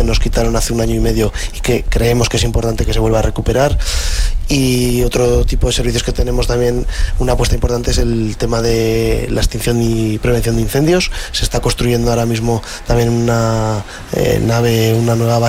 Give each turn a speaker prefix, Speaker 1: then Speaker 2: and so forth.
Speaker 1: que nos quitaron hace 1 año y medio y que creemos que es importante que se vuelva a recuperar. Y otro tipo de servicios que tenemos también, una apuesta importante, es el tema de la extinción y prevención de incendios. Se está construyendo ahora mismo también una nueva base